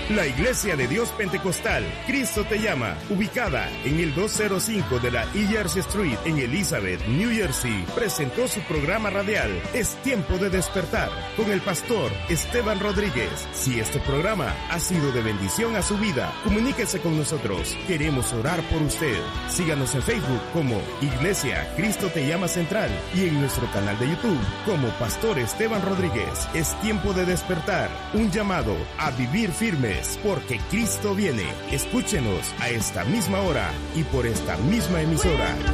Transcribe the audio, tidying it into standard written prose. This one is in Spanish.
La Iglesia de Dios Pentecostal, Cristo te llama, ubicada en el 205 de la Years Street en Elizabeth, New Jersey, presentó su programa radial Es Tiempo de Despertar con el pastor Esteban Rodríguez. Si este programa ha sido de bendición a su vida, comuníquese con nosotros. Queremos orar por usted. Síganos en Facebook como Iglesia Cristo te llama Central y en nuestro canal de YouTube como Pastor Esteban Rodríguez. Es tiempo de despertar, un llamado a vivir firmes porque Cristo viene. Escúchenos a esta misma hora y por esta misma emisora.